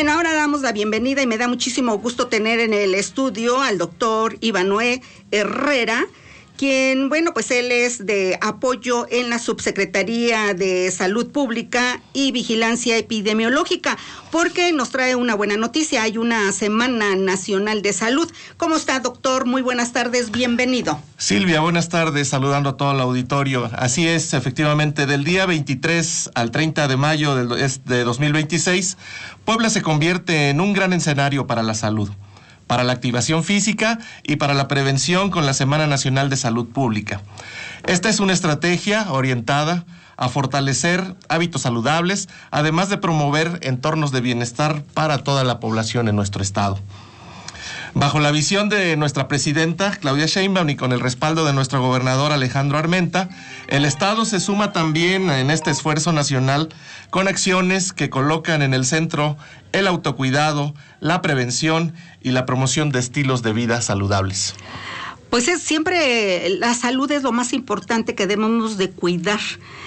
Bueno, ahora damos la bienvenida y me da muchísimo gusto tener en el estudio al doctor Ivanoé Herrera, quien, pues él es de apoyo en la Subsecretaría de Salud Pública y Vigilancia Epidemiológica, porque nos trae una buena noticia. Hay una Semana Nacional de Salud. ¿Cómo está, doctor? Muy buenas tardes, bienvenido. Silvia, buenas tardes, saludando a todo el auditorio. Así es, efectivamente, del día 23 al 30 de mayo de 2026, Puebla se convierte en un gran escenario para la salud, para la activación física y para la prevención con la Semana Nacional de Salud Pública. Esta es una estrategia orientada a fortalecer hábitos saludables, además de promover entornos de bienestar para toda la población en nuestro estado. Bajo la visión de nuestra presidenta, Claudia Sheinbaum, y con el respaldo de nuestro gobernador Alejandro Armenta, el Estado se suma también en este esfuerzo nacional con acciones que colocan en el centro el autocuidado, la prevención y la promoción de estilos de vida saludables. Pues siempre la salud es lo más importante que debemos de cuidar.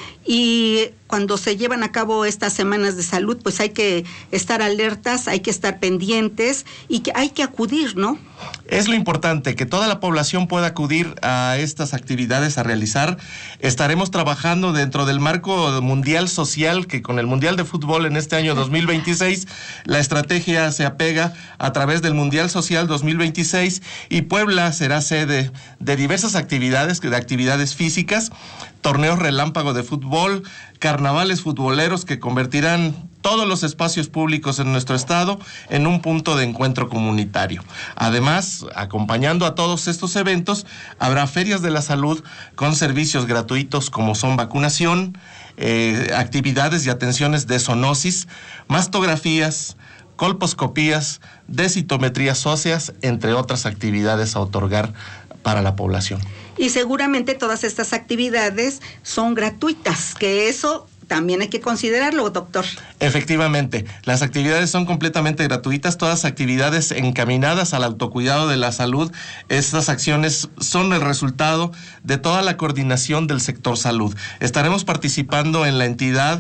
Y cuando se llevan a cabo estas semanas de salud, pues hay que estar alertas, hay que estar pendientes y que hay que acudir, ¿no? Es lo importante, que toda la población pueda acudir a estas actividades a realizar. Estaremos trabajando dentro del marco mundial social, que con el Mundial de Fútbol en este año 2026, la estrategia se apega a través del Mundial Social 2026, y Puebla será sede de diversas actividades físicas, torneos relámpago de fútbol, carnavales futboleros que convertirán todos los espacios públicos en nuestro estado en un punto de encuentro comunitario. Además, acompañando a todos estos eventos, habrá ferias de la salud con servicios gratuitos como son vacunación, actividades y atenciones de zoonosis, mastografías, colposcopías, densitometrías óseas, entre otras actividades a otorgar para la población. Y seguramente todas estas actividades son gratuitas, que eso también hay que considerarlo, doctor. Efectivamente, las actividades son completamente gratuitas, todas actividades encaminadas al autocuidado de la salud. Estas acciones son el resultado de toda la coordinación del sector salud. Estaremos participando en la entidad,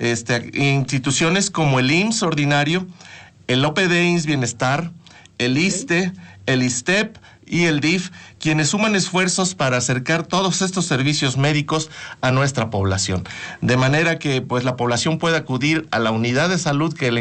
instituciones como el IMSS ordinario, el OPD IMSS Bienestar, el ISSSTE, el ISSSTEP y el DIF, quienes suman esfuerzos para acercar todos estos servicios médicos a nuestra población, de manera que la población pueda acudir a la unidad de salud que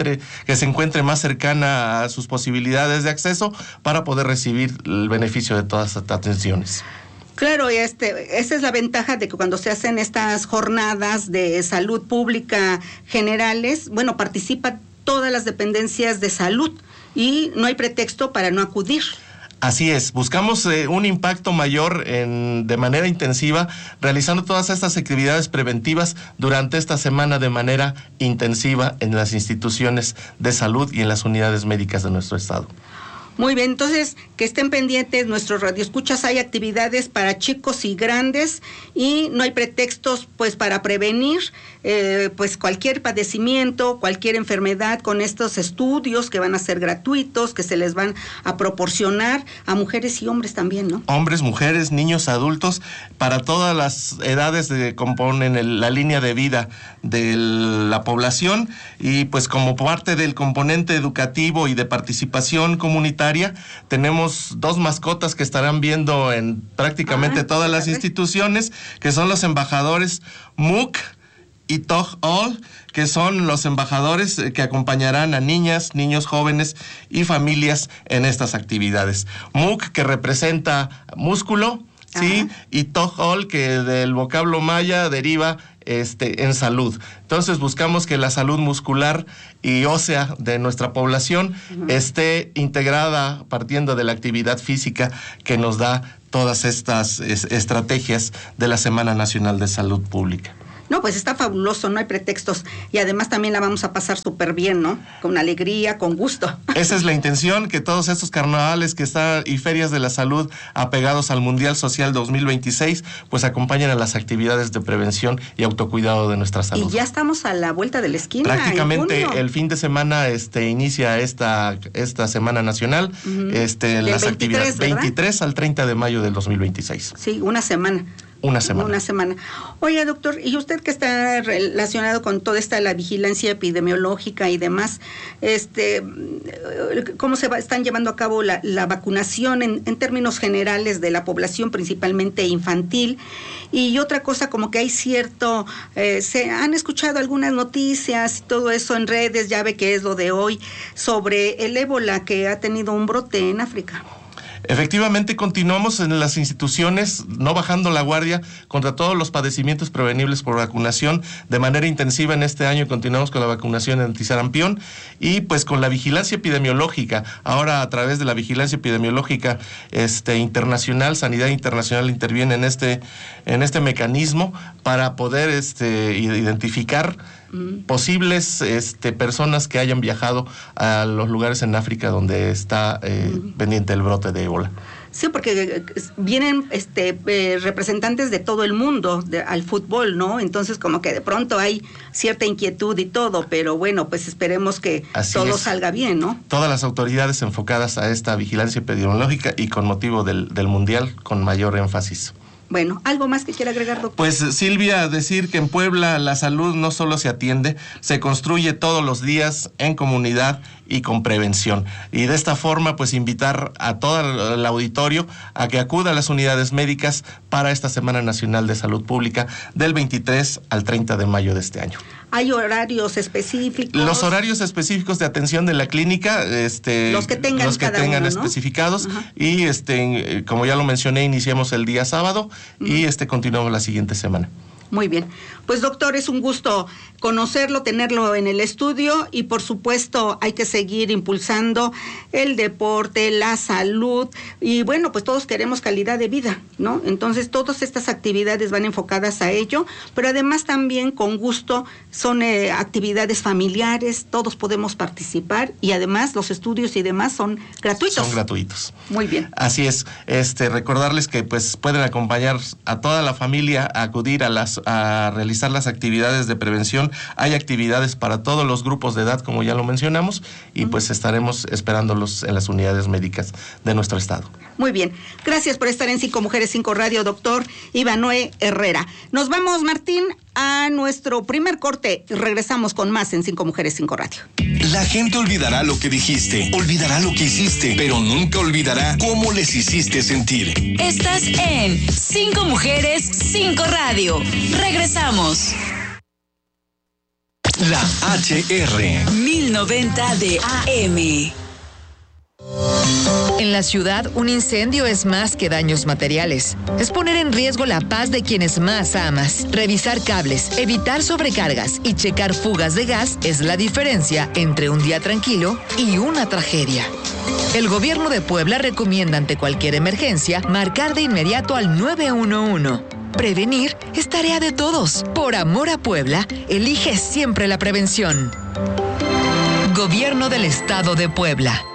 se encuentre más cercana a sus posibilidades de acceso para poder recibir el beneficio de todas estas atenciones. Claro, esa es la ventaja de que cuando se hacen estas jornadas de salud pública generales, participan todas las dependencias de salud y no hay pretexto para no acudir. Así es, buscamos un impacto mayor de manera intensiva, realizando todas estas actividades preventivas durante esta semana de manera intensiva en las instituciones de salud y en las unidades médicas de nuestro estado. Muy bien, entonces que estén pendientes nuestros radioescuchas. Hay actividades para chicos y grandes y no hay pretextos para prevenir cualquier padecimiento, cualquier enfermedad, con estos estudios que van a ser gratuitos, que se les van a proporcionar a mujeres y hombres también, ¿no? Hombres, mujeres, niños, adultos, para todas las edades que componen la línea de vida de la población, y como parte del componente educativo y de participación comunitaria, tenemos 2 mascotas que estarán viendo en prácticamente todas las instituciones, que son los embajadores Mook y Toj Ol, que son los embajadores que acompañarán a niñas, niños, jóvenes y familias en estas actividades. Mook, que representa músculo, ¿sí? Y Toj Ol, que del vocablo maya deriva en salud. Entonces buscamos que la salud muscular y ósea de nuestra población esté integrada partiendo de la actividad física que nos da todas estas estrategias de la Semana Nacional de Salud Pública. No, pues está fabuloso, no hay pretextos. Y además también la vamos a pasar súper bien, ¿no? Con alegría, con gusto. Esa es la intención, que todos estos carnavales y ferias de la salud apegados al Mundial Social 2026, acompañen a las actividades de prevención y autocuidado de nuestra salud. Y ya estamos a la vuelta de la esquina. Prácticamente el fin de semana inicia esta Semana Nacional, las actividades 23 al 30 de mayo del 2026. Sí, una semana. una semana. Una semana. Oye, doctor, y usted que está relacionado con toda la vigilancia epidemiológica y demás, ¿cómo están llevando a cabo la vacunación en términos generales de la población, principalmente infantil? Y otra cosa, como que hay cierto, se han escuchado algunas noticias y todo eso en redes, ya ve que es lo de hoy, sobre el ébola que ha tenido un brote en África. Efectivamente, continuamos en las instituciones, no bajando la guardia contra todos los padecimientos prevenibles por vacunación de manera intensiva en este año. Continuamos con la vacunación antisarampión y pues con la vigilancia epidemiológica. Ahora, a través de la vigilancia epidemiológica internacional, Sanidad Internacional interviene en este mecanismo para poder identificar posibles personas que hayan viajado a los lugares en África donde está pendiente el brote de ébola. Sí, porque vienen representantes de todo el mundo al fútbol, ¿no? Entonces como que de pronto hay cierta inquietud y todo, pero bueno, pues esperemos que todo salga bien, ¿no? Todas las autoridades enfocadas a esta vigilancia epidemiológica y con motivo del Mundial con mayor énfasis. Bueno, ¿algo más que quiera agregar, doctor? Pues, Silvia, decir que en Puebla la salud no solo se atiende, se construye todos los días en comunidad y con prevención. Y de esta forma, pues, invitar a todo el auditorio a que acuda a las unidades médicas para esta Semana Nacional de Salud Pública del 23 al 30 de mayo de este año. ¿Hay horarios específicos? Los horarios específicos de atención de la clínica, los que tengan especificados, ¿no? Y como ya lo mencioné, iniciamos el día sábado y continuamos la siguiente semana. Muy bien. Pues, doctor, es un gusto conocerlo, tenerlo en el estudio y, por supuesto, hay que seguir impulsando el deporte, la salud y, bueno, pues todos queremos calidad de vida, ¿no? Entonces, todas estas actividades van enfocadas a ello, pero además también con gusto son actividades familiares, todos podemos participar y además los estudios y demás son gratuitos. Son gratuitos. Muy bien. Así es. Recordarles que pues pueden acompañar a toda la familia a acudir a realizar las actividades de prevención. Hay actividades para todos los grupos de edad, como ya lo mencionamos, y pues estaremos esperándolos en las unidades médicas de nuestro estado. Muy bien. Gracias por estar en 5 Mujeres 5 Radio, doctor Ivanhoe Herrera. Nos vamos, Martín, a nuestro primer corte. Regresamos con más en 5 Mujeres 5 Radio. La gente olvidará lo que dijiste, olvidará lo que hiciste, pero nunca olvidará cómo les hiciste sentir. Estás en 5 Mujeres 5 Radio. Regresamos. La HR 1090 de AM. En la ciudad, un incendio es más que daños materiales. Es poner en riesgo la paz de quienes más amas. Revisar cables, evitar sobrecargas y checar fugas de gas es la diferencia entre un día tranquilo y una tragedia. El gobierno de Puebla recomienda ante cualquier emergencia marcar de inmediato al 911. Prevenir es tarea de todos. Por amor a Puebla, elige siempre la prevención. Gobierno del Estado de Puebla.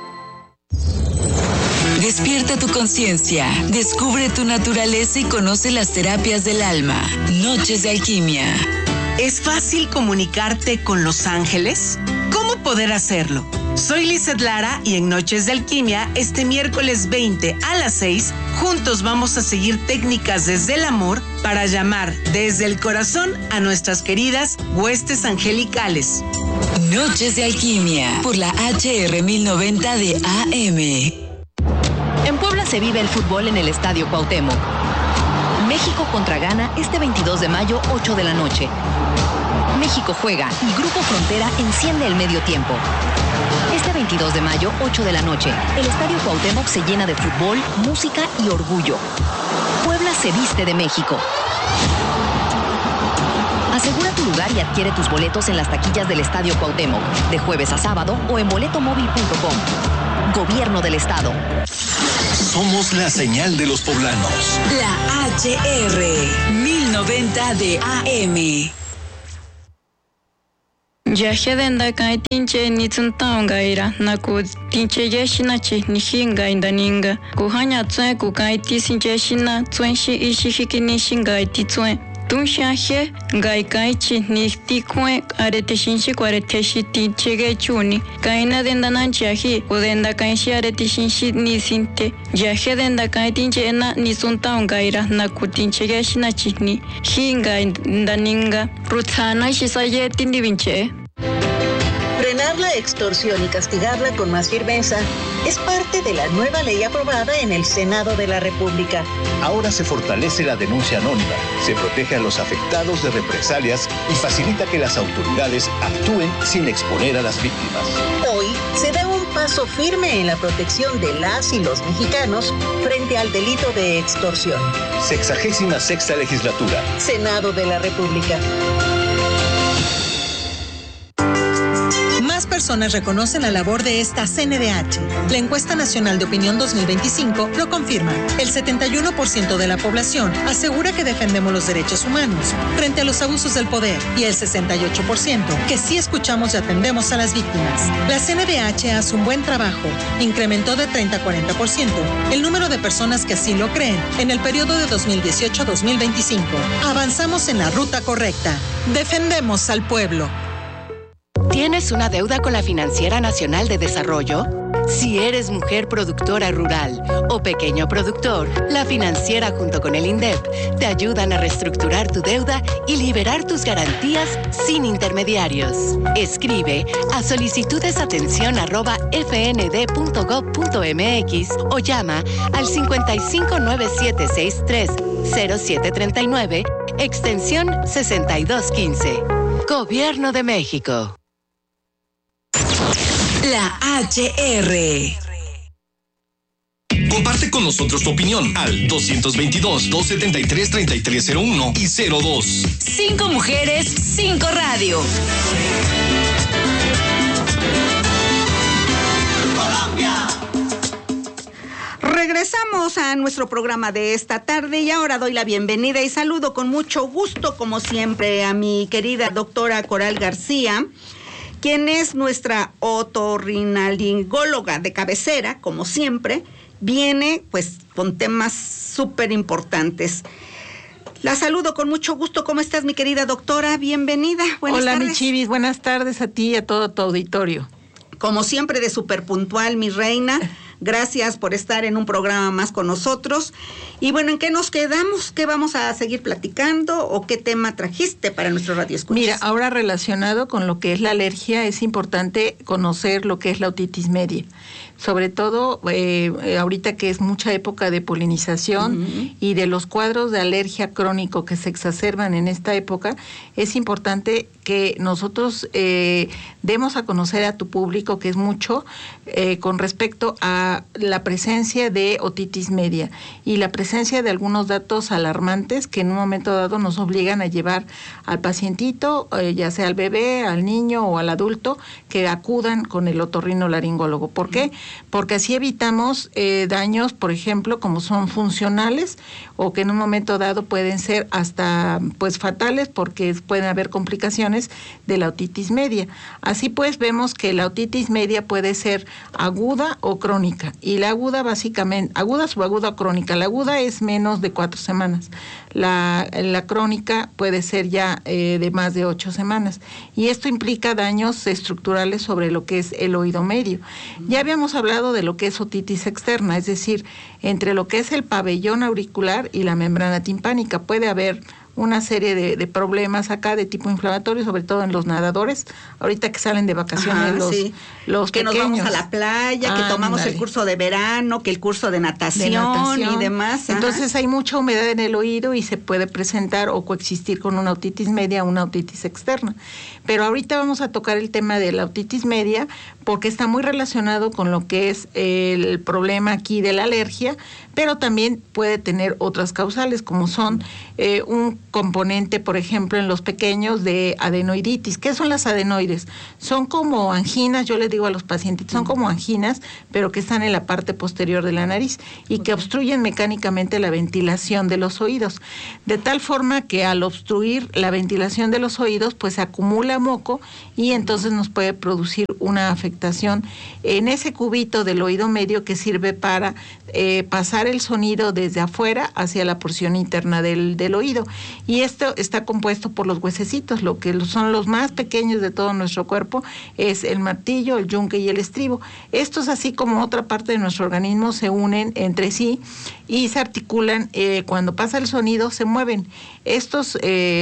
Despierta tu conciencia, descubre tu naturaleza y conoce las terapias del alma. Noches de Alquimia. ¿Es fácil comunicarte con los ángeles? ¿Cómo poder hacerlo? Soy Lizeth Lara y en Noches de Alquimia, este miércoles 20 a las 6, juntos vamos a seguir técnicas desde el amor para llamar desde el corazón a nuestras queridas huestes angelicales. Noches de Alquimia, por la HR 1090 de AM. En Puebla se vive el fútbol en el Estadio Cuauhtémoc. México contra Ghana este 22 de mayo, 8 de la noche. México juega y Grupo Frontera enciende el medio tiempo. Este 22 de mayo, 8 de la noche, el Estadio Cuauhtémoc se llena de fútbol, música y orgullo. Puebla se viste de México. Asegura tu lugar y adquiere tus boletos en las taquillas del Estadio Cuauhtémoc, de jueves a sábado o en boletomóvil.com. Gobierno del Estado. Somos la señal de los poblanos. La HR 1090 de AM. Yashadenda kai tinche ni tsuntao gaira naku tinche yashinachi ni hinga indaninga kuhanya tsue ku kai tisin yashina tsuen shi ishi hiki ni shinga iti tsue Tunshaje, Gaikaichi, Nistikwe, Areteshinshi, Quareteshi, Chege Chuni, Kaina Dendananchahi, Udenda Kainshi, Areteshinshi, Nisinte, Yahe Denda Kaitinchena, Nisunta Gaira, Nakutinchege Shinachini, Hinga, Daninga, Rutzana, Shisayet, Indivinche. Frenar la extorsión y castigarla con más firmeza es parte de la nueva ley aprobada en el Senado de la República. Ahora se fortalece la denuncia anónima, se protege a los afectados de represalias y facilita que las autoridades actúen sin exponer a las víctimas. Hoy se da un paso firme en la protección de las y los mexicanos frente al delito de extorsión. 66ª legislatura. Senado de la República. Más personas reconocen la labor de esta CNDH. La Encuesta Nacional de Opinión 2025 lo confirma. El 71% de la población asegura que defendemos los derechos humanos frente a los abusos del poder y el 68% que sí escuchamos y atendemos a las víctimas. La CNDH hace un buen trabajo. Incrementó de 30 a 40% el número de personas que así lo creen en el periodo de 2018 a 2025. Avanzamos en la ruta correcta. Defendemos al pueblo. ¿Tienes una deuda con la Financiera Nacional de Desarrollo? Si eres mujer productora rural o pequeño productor, la financiera junto con el INDEP te ayudan a reestructurar tu deuda y liberar tus garantías sin intermediarios. Escribe a solicitudesatención@fnd.gov.mx o llama al 5597630739, extensión 6215. Gobierno de México. La HR. Comparte con nosotros tu opinión al 222-273-3301 y 02. 5 mujeres, 5 radio. Regresamos a nuestro programa de esta tarde y ahora doy la bienvenida y saludo con mucho gusto, como siempre, a mi querida doctora Coral García, quien es nuestra otorrinolaringóloga de cabecera, como siempre, viene pues con temas súper importantes. La saludo con mucho gusto. ¿Cómo estás, mi querida doctora? Bienvenida. Buenas tardes. Hola, mi Chivis. Buenas tardes a ti y a todo tu auditorio. Como siempre, de súper puntual, mi reina. Gracias por estar en un programa más con nosotros. Y bueno, ¿en qué nos quedamos? ¿Qué vamos a seguir platicando o qué tema trajiste para nuestro radio escuchas? Mira, ahora relacionado con lo que es la alergia, es importante conocer lo que es la otitis media. Sobre todo ahorita que es mucha época de polinización y de los cuadros de alergia crónico que se exacerban en esta época, es importante que nosotros demos a conocer a tu público que es mucho con respecto a la presencia de otitis media y la presencia de algunos datos alarmantes que en un momento dado nos obligan a llevar al pacientito, ya sea al bebé, al niño o al adulto, que acudan con el otorrinolaringólogo. ¿Por qué? Porque así evitamos daños, por ejemplo, como son funcionales o que en un momento dado pueden ser hasta pues fatales porque pueden haber complicaciones de la otitis media. Así pues vemos que la otitis media puede ser aguda o crónica y la aguda básicamente, aguda, subaguda o crónica. La aguda es menos de 4 semanas. La crónica puede ser ya de más de 8 semanas y esto implica daños estructurales sobre lo que es el oído medio. Ya habíamos hablado de lo que es otitis externa, es decir, entre lo que es el pabellón auricular y la membrana timpánica. Puede haber una serie de problemas acá de tipo inflamatorio, sobre todo en los nadadores, ahorita que salen de vacaciones los que pequeños. Nos vamos a la playa, que tomamos el curso de verano, que el curso de natación y demás. Entonces hay mucha humedad en el oído y se puede presentar o coexistir con una otitis media o una otitis externa. Pero ahorita vamos a tocar el tema de la otitis media porque está muy relacionado con lo que es el problema aquí de la alergia, pero también puede tener otras causales como son un componente, por ejemplo, en los pequeños de adenoiditis. ¿Qué son las adenoides? Son como anginas, yo les digo a los pacientes, son como anginas, pero que están en la parte posterior de la nariz y que obstruyen mecánicamente la ventilación de los oídos. De tal forma que al obstruir la ventilación de los oídos, pues se acumula moco y entonces nos puede producir una afectación en ese cubito del oído medio que sirve para pasar el sonido desde afuera hacia la porción interna del oído. y esto está compuesto por los huesecitos, lo que son los más pequeños de todo nuestro cuerpo, es el martillo, el yunque y el estribo. Estos, así como otra parte de nuestro organismo, se unen entre sí y se articulan, cuando pasa el sonido se mueven. Estas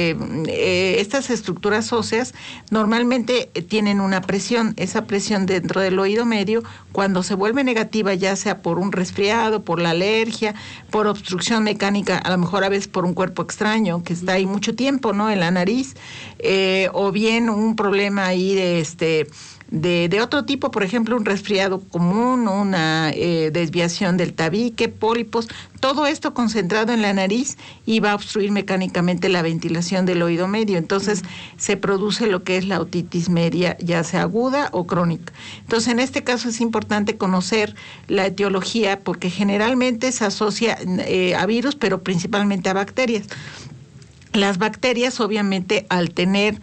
estructuras óseas normalmente tienen una presión, esa presión dentro del oído medio, cuando se vuelve negativa, ya sea por un resfriado, por la alergia, por obstrucción mecánica, a lo mejor a veces por un cuerpo extraño que está ahí mucho tiempo, ¿no?, en la nariz, o bien un problema ahí de otro tipo, por ejemplo, un resfriado común, una desviación del tabique, pólipos, todo esto concentrado en la nariz y va a obstruir mecánicamente la ventilación del oído medio. Entonces se produce lo que es la otitis media, ya sea aguda o crónica. Entonces, en este caso es importante conocer la etiología, porque generalmente se asocia a virus, pero principalmente a bacterias. Las bacterias, obviamente, al tener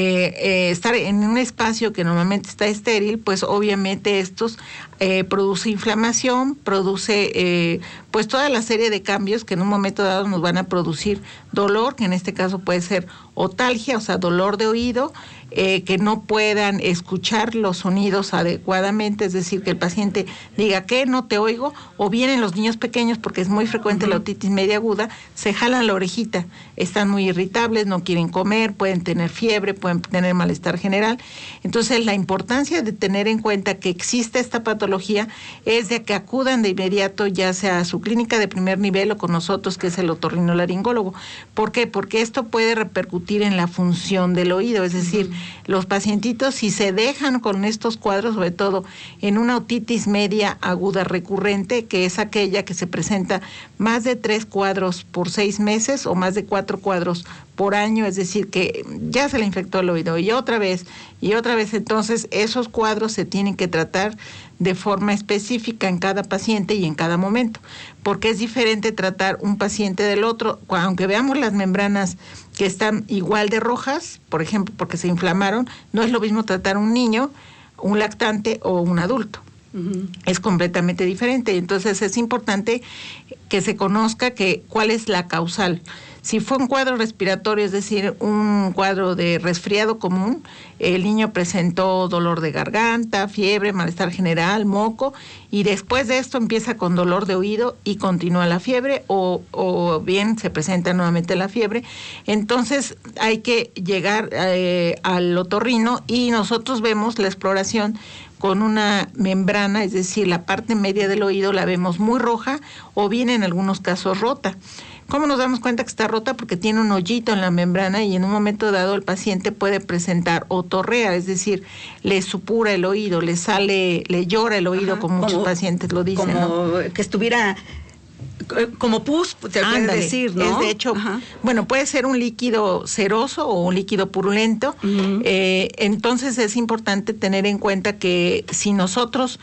estar en un espacio que normalmente está estéril, pues obviamente estos produce inflamación, produce pues toda la serie de cambios que en un momento dado nos van a producir dolor, que en este caso puede ser otalgia, o sea, dolor de oído, que no puedan escuchar los sonidos adecuadamente, es decir, que el paciente diga que no te oigo, o bien en los niños pequeños, porque es muy frecuente la otitis media aguda, se jalan la orejita, están muy irritables, no quieren comer, pueden tener fiebre, pueden tener malestar general. Entonces, la importancia de tener en cuenta que existe esta patología es de que acudan de inmediato, ya sea a su clínica de primer nivel o con nosotros, que es el otorrinolaringólogo. ¿Por qué? Porque esto puede repercutir en la función del oído, es decir, los pacientitos, si se dejan con estos cuadros, sobre todo en una otitis media aguda recurrente, que es aquella que se presenta más de 3 cuadros por 6 meses o más de 4 cuadros por año, es decir, que ya se le infectó el oído y otra vez, entonces esos cuadros se tienen que tratar de forma específica en cada paciente y en cada momento, porque es diferente tratar un paciente del otro, aunque veamos las membranas que están igual de rojas, por ejemplo, porque se inflamaron, no es lo mismo tratar a un niño, un lactante o un adulto. Es completamente diferente. Entonces es importante que se conozca cuál es la causal. Si fue un cuadro respiratorio, es decir, un cuadro de resfriado común, el niño presentó dolor de garganta, fiebre, malestar general, moco, y después de esto empieza con dolor de oído y continúa la fiebre, o bien se presenta nuevamente la fiebre. Entonces hay que llegar al otorrino y nosotros vemos la exploración con una membrana, es decir, la parte media del oído la vemos muy roja o bien en algunos casos rota. ¿Cómo nos damos cuenta que está rota? Porque tiene un hoyito en la membrana y en un momento dado el paciente puede presentar otorrea, es decir, le supura el oído, le llora el oído, como muchos pacientes lo dicen, como ¿no? que estuviera como pus, se puede decir, ¿no? Es de hecho, bueno, puede ser un líquido ceroso o un líquido purulento. Entonces es importante tener en cuenta que si nosotros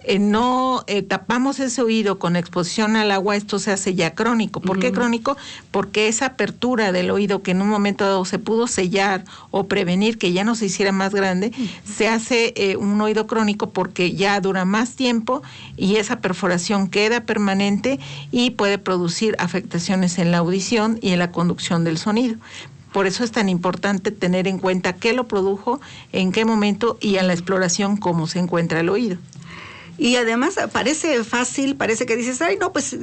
no tapamos ese oído con exposición al agua, esto se hace ya crónico. ¿Por qué crónico? Porque esa apertura del oído que en un momento dado se pudo sellar o prevenir que ya no se hiciera más grande, se hace un oído crónico porque ya dura más tiempo y esa perforación queda permanente y puede producir afectaciones en la audición y en la conducción del sonido. Por eso es tan importante tener en cuenta qué lo produjo, en qué momento y en la exploración cómo se encuentra el oído. Y además parece fácil, parece que dices, ay, no, pues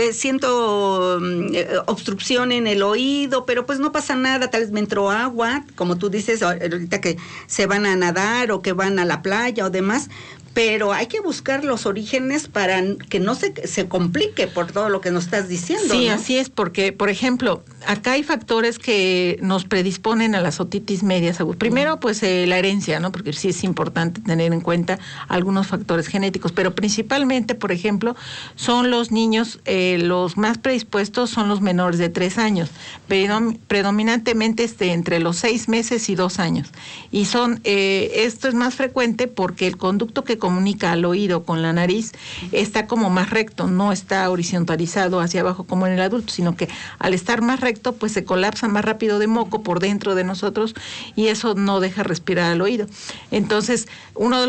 siento obstrucción en el oído, pero pues no pasa nada, tal vez me entró agua, como tú dices, ahorita que se van a nadar o que van a la playa o demás, pero hay que buscar los orígenes para que no se complique por todo lo que nos estás diciendo. Sí, ¿no? Así es, porque, por ejemplo, acá hay factores que nos predisponen a las otitis medias agudas. Primero, pues la herencia, ¿no? Porque sí es importante tener en cuenta algunos factores genéticos, pero principalmente, por ejemplo, son los niños, los más predispuestos son los menores de 3 años, predominantemente entre los 6 meses y 2 años. Y esto es más frecuente porque el conducto que comunica al oído con la nariz está como más recto, no está horizontalizado hacia abajo como en el adulto, sino que al estar más recto, pues se colapsa más rápido de moco por dentro de nosotros y eso no deja respirar al oído. Entonces, uno de